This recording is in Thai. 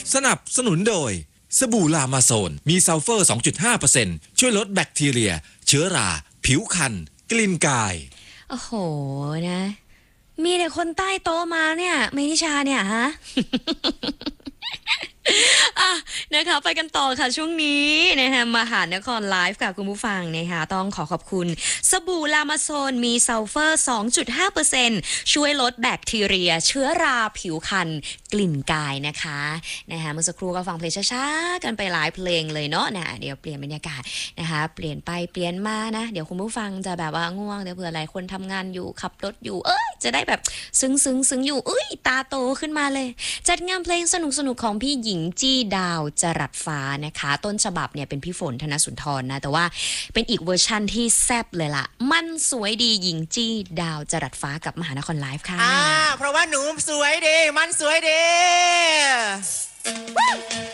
สนับสนุนโดยสบู่ลามาโซนมีซัลเฟอร์ 2.5% ช่วยลดแบคทีเรียเชื้อราผิวคันกลิ่นกายโอ้โหนะมีแต่คนใต้โตมาเนี่ยเมนิชาเนี่ยฮะ นะคะไปกันต่อค่ะช่วงนี้นะคะมหานครไลฟ์ค่ะคุณผู้ฟังนะคะต้องขอบคุณสบู่ลามาโซนมีซัลเฟอร์ 2.5% ช่วยลดแบคทีเรียเชื้อราผิวคันกลิ่นกายนะคะเมื่อสักครู่ก็ฟังเพลงช้าๆกันไปหลายเพลงเลยเนาะเดี๋ยวเปลี่ยนบรรยากาศนะคะเปลี่ยนไปเปลี่ยนมานะเดี๋ยวคุณผู้ฟังจะแบบว่าง่วงเดี๋ยวเผื่อหลายคนทำงานอยู่ขับรถอยู่จะได้แบบซึ้งอยู่ตาโตขึ้นมาเลยจัดงานเพลงสนุกของพี่หญิงจี้ดาวจรัสฟ้านะคะต้นฉบับเนี่ยเป็นพี่ฝนธนสุนทรนะแต่ว่าเป็นอีกเวอร์ชั่นที่แซ่บเลยล่ะมันสวยดีหญิงจี้ดาวจรัสฟ้ากับมหานครไลฟ์ค่ะเพราะว่าหนูสวยดีมันสวยดี